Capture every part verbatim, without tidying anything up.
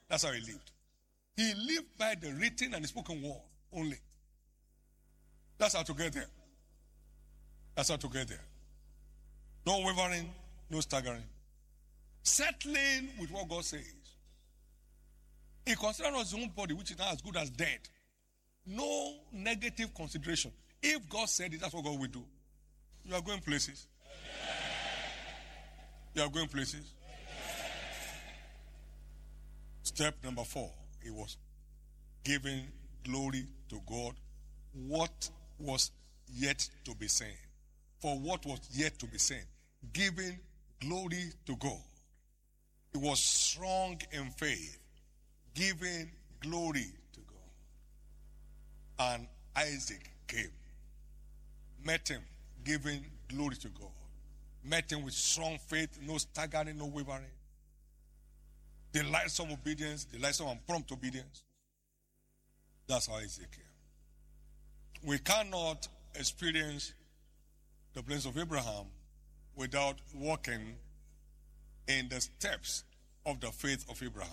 That's how he lived. He lived by the written and the spoken word only. That's how to get there. That's how to get there. No wavering, no staggering. Settling with what God says. He considered us his own body, which is now as good as dead. No negative consideration. If God said it, that's what God will do. You are going places. You are going places. Step number four, he was giving glory to God. What was yet to be seen. For what was yet to be seen. Giving glory to God. He was strong in faith. Giving glory to God. And Isaac came. Met him. Giving glory to God. Met him with strong faith. No staggering, no wavering. Delightsome obedience. Delightsome and prompt obedience. That's how Isaac came. We cannot experience the blessings of Abraham without walking in the steps of the faith of Abraham.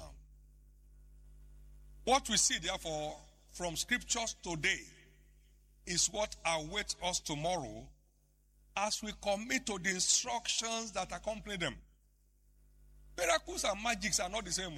What we see, therefore, from scriptures today is what awaits us tomorrow as we commit to the instructions that accompany them. Miracles and magics are not the same.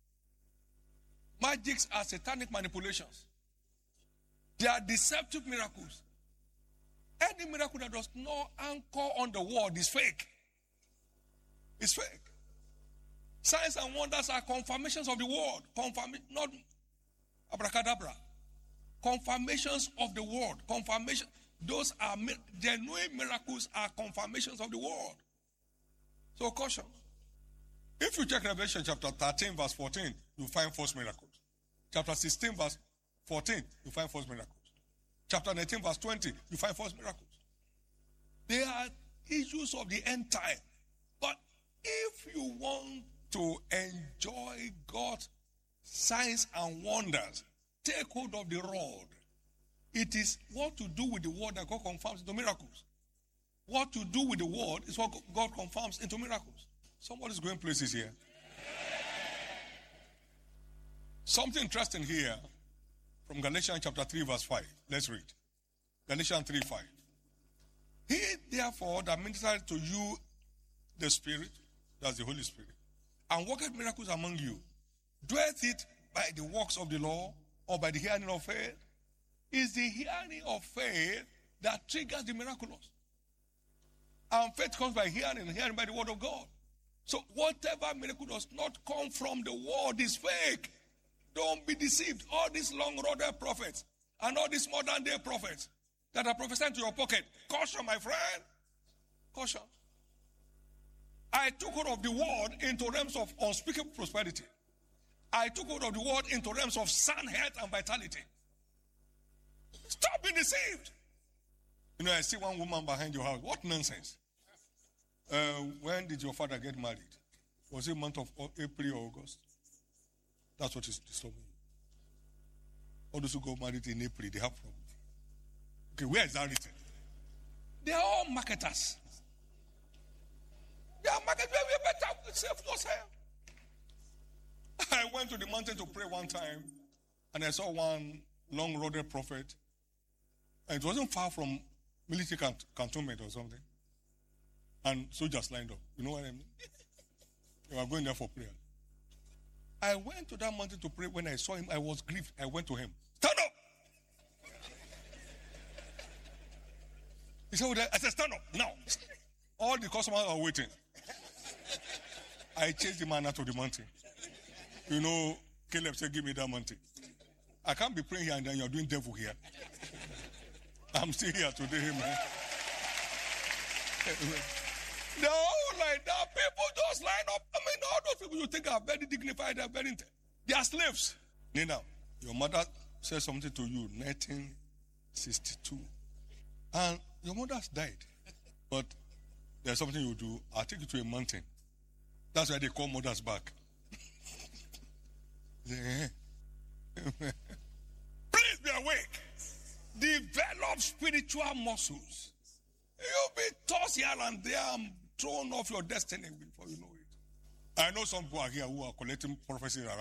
Magics are satanic manipulations. They are deceptive miracles. Any miracle that does not anchor on the word is fake. It's fake. Signs and wonders are confirmations of the word. Confirm, not abracadabra. Confirmations of the word. Confirmation. Those are genuine miracles are confirmations of the word. So caution. If you check Revelation chapter thirteen, verse fourteen, you find false miracles. Chapter sixteen, verse fourteen, you find false miracles. Chapter nineteen, verse twenty, you find false miracles. They are issues of the end time. But if you want to enjoy God's signs and wonders, take hold of the rod. It is what to do with the word that God confirms into miracles. What to do with the word is what God confirms into miracles. Somebody's going places here. Something interesting here from Galatians chapter three, verse five. Let's read. Galatians three, five. He, therefore, that ministered to you the Spirit, that's the Holy Spirit, and worketh miracles among you, doeth it by the works of the law or by the hearing of faith? Is the hearing of faith that triggers the miraculous. And faith comes by hearing, and hearing by the word of God. So whatever miracle does not come from the word is fake. Don't be deceived. All these long-roaded prophets and all these modern-day prophets that are prophesying to your pocket, caution, my friend. Caution. I took hold of the word into realms of unspeakable prosperity. I took hold of the word into realms of sound health and vitality. Stop being deceived. You know, I see one woman behind your house. What nonsense. Uh, when did your father get married? Was it month of April or August? That's what is disturbing you. All those who got married in April, they have problems. Okay, where is that written? They are all marketers. They are marketers. We better save yourself. I went to the mountain to pray one time, and I saw one long-roaded prophet. And it wasn't far from military cant- cantonment or something. And soldiers lined up. You know what I mean? They were going there for prayer. I went to that mountain to pray. When I saw him, I was grieved. I went to him. Stand up! He said, I said, stand up now. All the customers are waiting. I chased the man out of the mountain. You know, Caleb said, give me that mountain. I can't be praying here and then you're doing devil here. I'm still here today, man. They're all like that. People just line up. I mean, all those people you think are very dignified, they're very intelligent. They are slaves. Nina, your mother said something to you in nineteen sixty-two. And your mother has died. But there's something you do. I'll take you to a mountain. That's why they call mothers back. Please be awake. Develop spiritual muscles. You'll be tossed here and there and thrown off your destiny before you know it. I know some people are here who are collecting prophecies around.